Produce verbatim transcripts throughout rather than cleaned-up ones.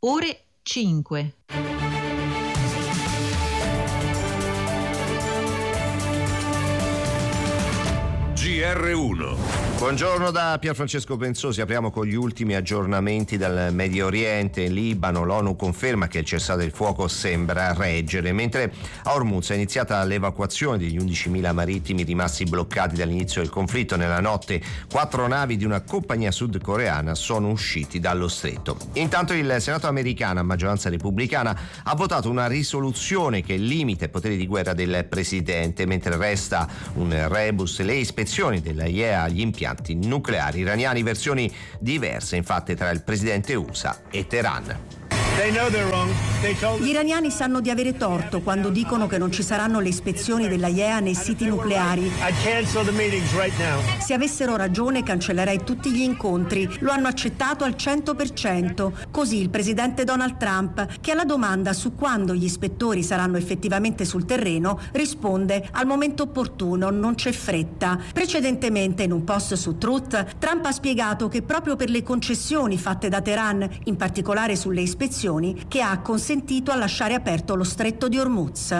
ore cinque. G R uno. Buongiorno da Pierfrancesco Pensosi. Apriamo con gli ultimi aggiornamenti dal Medio Oriente. In Libano l'ONU conferma che il cessate il fuoco sembra reggere, mentre a Hormuz è iniziata l'evacuazione degli undicimila marittimi rimasti bloccati dall'inizio del conflitto. Nella notte quattro navi di una compagnia sudcoreana sono usciti dallo stretto. Intanto il Senato americano, a maggioranza repubblicana, ha votato una risoluzione che limita i poteri di guerra del presidente, mentre resta un rebus le ispezioni della I E A agli impianti nucleari iraniani, versioni diverse infatti tra il presidente U S A e Teheran. Gli iraniani sanno di avere torto quando dicono che non ci saranno le ispezioni della I E A nei siti nucleari. Se avessero ragione cancellerei tutti gli incontri. Lo hanno accettato al cento per cento. Così il presidente Donald Trump, che alla domanda su quando gli ispettori saranno effettivamente sul terreno, risponde: al momento opportuno, non c'è fretta. Precedentemente, in un post su Truth, Trump ha spiegato che proprio per le concessioni fatte da Teheran, in particolare sulle ispezioni, che ha consentito a lasciare aperto lo stretto di Hormuz.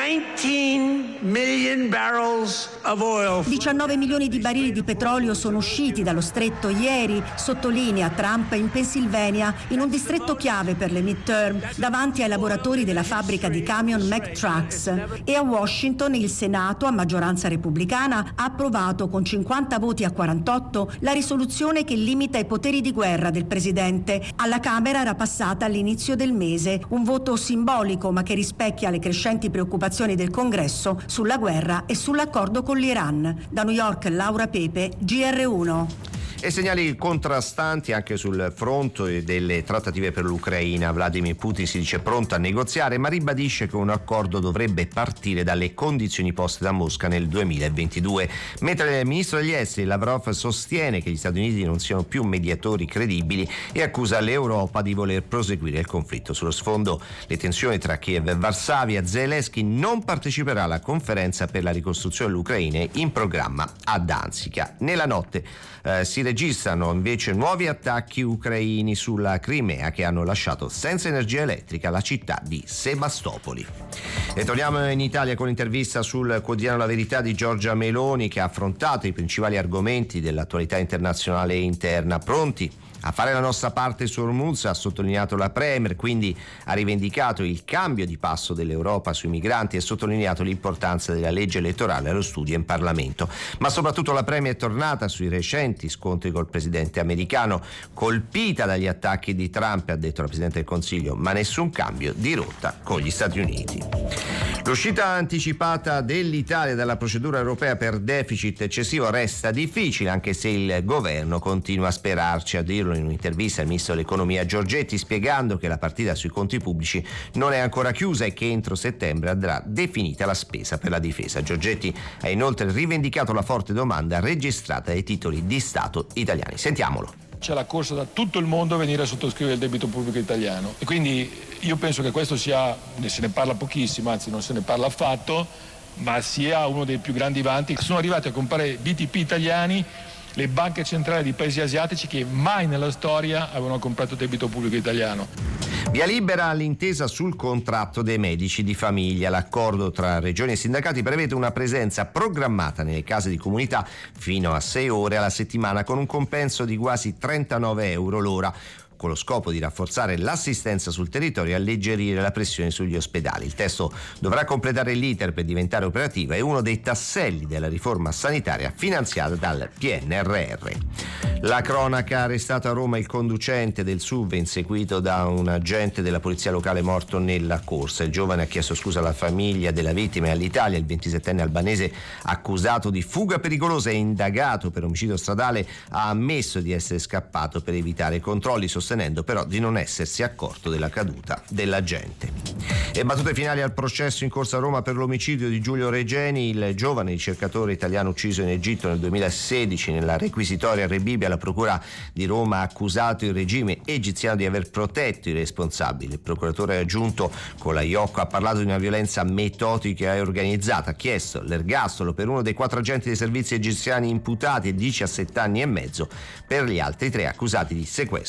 diciannove milioni di barili di petrolio sono usciti dallo stretto ieri, sottolinea Trump, in Pennsylvania, in un distretto chiave per le midterm, davanti ai lavoratori della fabbrica di camion Mack Trucks. E a Washington il Senato, a maggioranza repubblicana, ha approvato con cinquanta voti a quarantotto la risoluzione che limita i poteri di guerra del presidente. Alla Camera era passata all'inizio del mese, un voto simbolico ma che rispecchia le crescenti preoccupazioni del Congresso sulla guerra e sull'accordo con l'Iran. Da New York, Laura Pepe, G R uno. E segnali contrastanti anche sul fronte delle trattative per l'Ucraina. Vladimir Putin si dice pronto a negoziare, ma ribadisce che un accordo dovrebbe partire dalle condizioni poste da Mosca nel duemilaventidue, mentre il ministro degli esteri Lavrov sostiene che gli Stati Uniti non siano più mediatori credibili e accusa l'Europa di voler proseguire il conflitto. Sullo sfondo le tensioni tra Kiev e Varsavia. Zelensky non parteciperà alla conferenza per la ricostruzione dell'Ucraina in programma a Danzica. Nella notte eh, si registrano invece nuovi attacchi ucraini sulla Crimea che hanno lasciato senza energia elettrica la città di Sebastopoli. E torniamo in Italia con l'intervista sul quotidiano La Verità di Giorgia Meloni, che ha affrontato i principali argomenti dell'attualità internazionale e interna. Pronti a fare la nostra parte su Hormuz, ha sottolineato la Premier, quindi ha rivendicato il cambio di passo dell'Europa sui migranti e sottolineato l'importanza della legge elettorale allo studio in Parlamento. Ma soprattutto la Premier è tornata sui recenti scontri col presidente americano, colpita dagli attacchi di Trump, ha detto la Presidente del Consiglio, ma nessun cambio di rotta con gli Stati Uniti. L'uscita anticipata dell'Italia dalla procedura europea per deficit eccessivo resta difficile, anche se il governo continua a sperarci, a dirlo in un'intervista al ministro dell'economia Giorgetti, spiegando che la partita sui conti pubblici non è ancora chiusa e che entro settembre andrà definita la spesa per la difesa. Giorgetti ha inoltre rivendicato la forte domanda registrata dai titoli di Stato italiani. Sentiamolo. C'è la corsa da tutto il mondo a venire a sottoscrivere il debito pubblico italiano e quindi io penso che questo sia, se ne parla pochissimo, anzi non se ne parla affatto, ma sia uno dei più grandi vanti. Sono arrivati a comprare B T P italiani le banche centrali di paesi asiatici che mai nella storia avevano comprato debito pubblico italiano. Via libera all'intesa sul contratto dei medici di famiglia. L'accordo tra regioni e sindacati prevede una presenza programmata nelle case di comunità fino a sei ore alla settimana con un compenso di quasi trentanove euro l'ora, con lo scopo di rafforzare l'assistenza sul territorio e alleggerire la pressione sugli ospedali. Il testo dovrà completare l'iter per diventare operativo, è uno dei tasselli della riforma sanitaria finanziata dal P N R R. La cronaca: arrestato a Roma il conducente del S U V inseguito da un agente della polizia locale morto nella corsa. Il giovane ha chiesto scusa alla famiglia della vittima e all'Italia. Il ventisettenne albanese, accusato di fuga pericolosa e indagato per omicidio stradale, ha ammesso di essere scappato per evitare i controlli, sostenendo però di non essersi accorto della caduta dell'agente. E battute finali al processo in corso a Roma per l'omicidio di Giulio Regeni, il giovane ricercatore italiano ucciso in Egitto nel duemilasedici. Nella requisitoria Rebibbia la procura di Roma ha accusato il regime egiziano di aver protetto i responsabili. Il procuratore aggiunto con la Iocco ha parlato di una violenza metodica e organizzata, ha chiesto l'ergastolo per uno dei quattro agenti dei servizi egiziani imputati e diciassette anni e mezzo per gli altri tre accusati di sequestro, tortura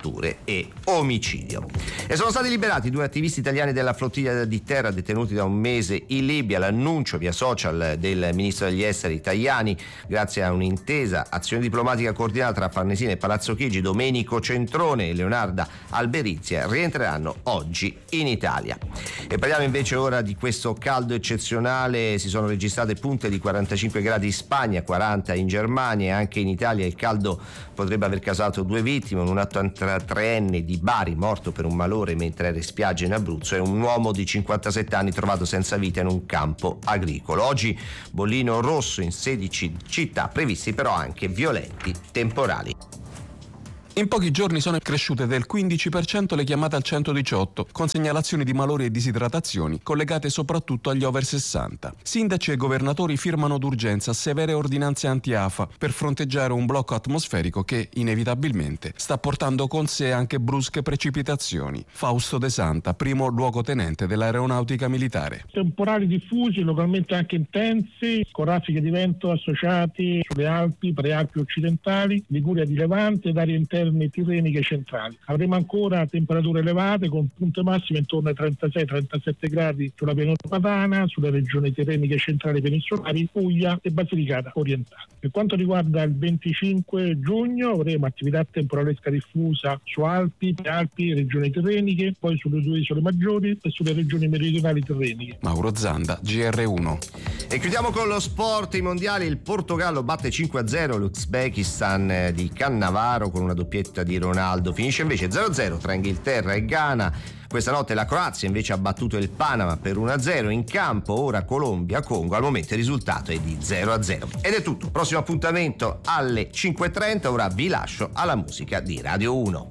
torture e omicidio. E sono stati liberati due attivisti italiani della flottiglia di terra detenuti da un mese in Libia. L'annuncio via social del ministro degli esteri Tajani, grazie a un'intesa azione diplomatica coordinata tra Farnesina e Palazzo Chigi. Domenico Centrone e Leonarda Alberizia rientreranno oggi in Italia. E parliamo invece ora di questo caldo eccezionale. Si sono registrate punte di quarantacinque gradi in Spagna, quaranta in Germania e anche in Italia il caldo potrebbe aver causato due vittime, un ottantatreenne di Bari morto per un malore mentre era in spiaggia in Abruzzo e un uomo di cinquantasette anni trovato senza vita in un campo agricolo. Oggi bollino rosso in sedici città, previsti però anche violenti temporali. In pochi giorni sono cresciute del quindici per cento le chiamate al centodiciotto, con segnalazioni di malori e disidratazioni collegate soprattutto agli over sessanta. Sindaci e governatori firmano d'urgenza severe ordinanze anti-afa per fronteggiare un blocco atmosferico che, inevitabilmente, sta portando con sé anche brusche precipitazioni. Fausto De Santa, primo luogotenente dell'Aeronautica Militare. Temporali diffusi, localmente anche intensi, con raffiche di vento associati sulle Alpi, prealpi occidentali, Liguria di Levante ed aree interne tirreniche centrali. Avremo ancora temperature elevate con punte massime intorno ai trentasei trentasette gradi sulla pianura padana, sulle regioni tirreniche centrali peninsulari, Puglia e Basilicata orientale. Per quanto riguarda il venticinque giugno avremo attività temporalesca diffusa su Alpi, Alpi, regioni tirreniche, poi sulle due isole maggiori e sulle regioni meridionali tirreniche. Mauro Zanda, G R uno. E chiudiamo con lo sport, i mondiali. Il Portogallo batte cinque a zero l'Uzbekistan di Cannavaro con una doppietta di Ronaldo. Finisce invece zero a zero tra Inghilterra e Ghana. Questa notte la Croazia invece ha battuto il Panama per uno a zero. In campo ora Colombia-Congo. Al momento il risultato è di zero a zero. Ed è tutto. Prossimo appuntamento alle cinque e trenta. Ora vi lascio alla musica di Radio uno.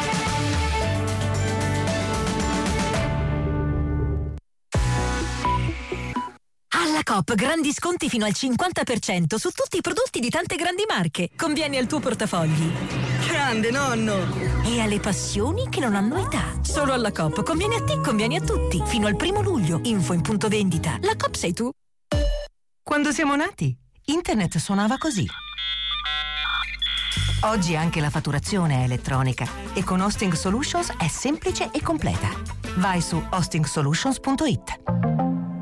Alla Coop grandi sconti fino al cinquanta per cento su tutti i prodotti di tante grandi marche. Conviene al tuo portafogli. Grande nonno! E alle passioni che non hanno età. Solo alla Coop conviene a te, conviene a tutti. Fino al primo luglio. Info in punto vendita. La Coop sei tu. Quando siamo nati, internet suonava così. Oggi anche la fatturazione è elettronica e con Hosting Solutions è semplice e completa. Vai su hosting solutions punto it.